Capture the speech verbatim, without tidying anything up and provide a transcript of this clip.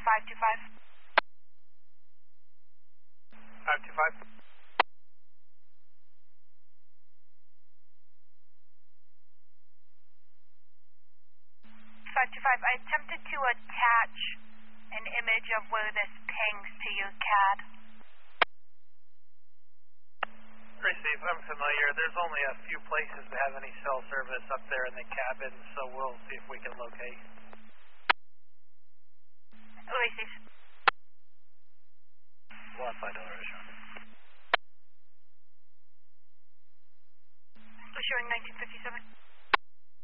five two five. five two five. five two five, I attempted to attach an image of where this pings to your C A D. Receive, I'm familiar. There's only a few places that have any cell service up there in the cabin, so we'll see if we can locate.